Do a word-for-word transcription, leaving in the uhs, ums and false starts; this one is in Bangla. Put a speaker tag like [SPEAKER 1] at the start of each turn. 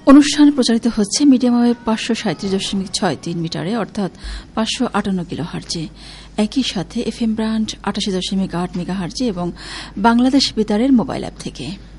[SPEAKER 1] অনুষ্ঠান প্রচারিত হচ্ছে মিডিয়াম ওয়েভ পাঁচশো সাঁত্রিশ দশমিক ছয় তিন মিটারে অর্থাৎ পাঁচশো আটান্ন কিলো হার্জে, একই সাথে এফএম ব্র্যান্ড আটাশি দশমিক আট মেগা হার্জে এবং বাংলাদেশ বেতারের মোবাইল অ্যাপ থেকে।